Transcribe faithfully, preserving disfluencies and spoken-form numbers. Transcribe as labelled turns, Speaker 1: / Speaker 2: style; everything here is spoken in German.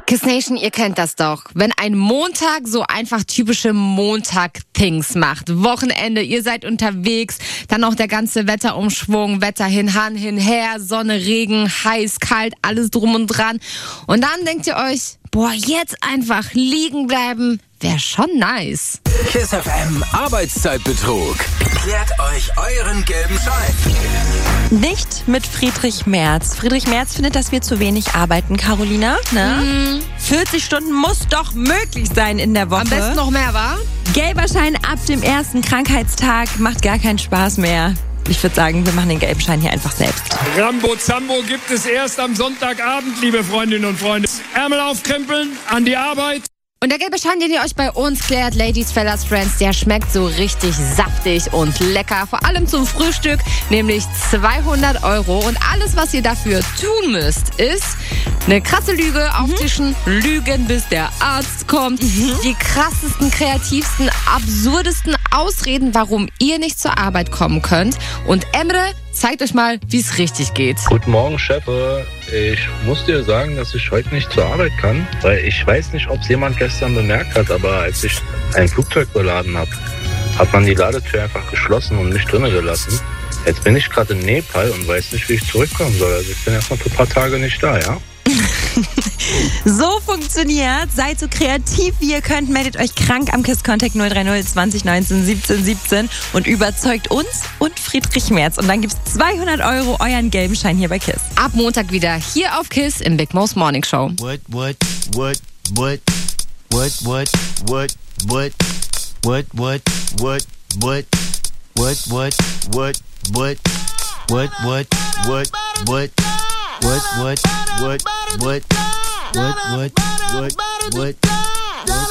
Speaker 1: Kiss Nation, ihr kennt das doch. Wenn ein Montag so einfach typische Montag-Things macht. Wochenende, ihr seid unterwegs, dann noch der ganze Wetterumschwung, Wetter hin, han, hin, her, Sonne, Regen, heiß, kalt, alles drum und dran. Und dann denkt ihr euch, boah, jetzt einfach liegen bleiben, wäre schon nice.
Speaker 2: Kiss F M Arbeitszeitbetrug. Klärt euch euren gelben Schein.
Speaker 3: Nicht mit Friedrich Merz. Friedrich Merz findet, dass wir zu wenig arbeiten, Carolina. Ne?
Speaker 1: Mhm.
Speaker 3: vierzig Stunden muss doch möglich sein in der Woche.
Speaker 1: Am besten noch mehr, wa?
Speaker 3: Gelber Schein ab dem ersten Krankheitstag macht gar keinen Spaß mehr. Ich würde sagen, wir machen den gelben Schein hier einfach selbst.
Speaker 4: Rambo Zambo gibt es erst am Sonntagabend, liebe Freundinnen und Freunde. Ärmel aufkrempeln, an die Arbeit.
Speaker 1: Und der gelbe Schein, den ihr euch bei uns klärt, Ladies, Fellas, Friends, der schmeckt so richtig saftig und lecker. Vor allem zum Frühstück, nämlich zweihundert Euro. Und alles, was ihr dafür tun müsst, ist eine krasse Lüge auftischen, mhm. lügen, bis der Arzt kommt. Mhm. Die krassesten, kreativsten, absurdesten Ausreden, warum ihr nicht zur Arbeit kommen könnt. Und Emre zeigt euch mal, wie es richtig geht.
Speaker 5: Guten Morgen, Chef. Ich muss dir sagen, dass ich heute nicht zur Arbeit kann, weil ich weiß nicht, ob es jemand gestern bemerkt hat, aber als ich ein Flugzeug beladen habe, hat man die Ladetür einfach geschlossen und mich drinnen gelassen. Jetzt bin ich gerade in Nepal und weiß nicht, wie ich zurückkommen soll. Also ich bin erstmal für ein paar Tage nicht da, ja?
Speaker 3: So funktioniert. Seid so kreativ, wie ihr könnt. Meldet euch krank am Kiss Contact null drei null zwanzig neunzehn siebzehn siebzehn und überzeugt uns und Friedrich Merz. Und dann gibt's zweihundert Euro euren gelben Schein hier bei Kiss.
Speaker 1: Ab Montag wieder hier auf Kiss im Big Mo's Morning Show.
Speaker 6: What, what, what, what, what, what, what, what, what, what, what, what, what, what, what, what, what, what, what, what, What, what, what, what, what, what, what, what, what,